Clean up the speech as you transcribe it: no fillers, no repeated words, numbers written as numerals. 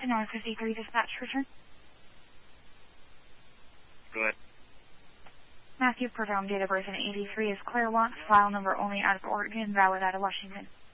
to 953 dispatch return. Go ahead. Matthew, program date of birth in 83 is Claire Watts, file number only out of Oregon, valid out of Washington.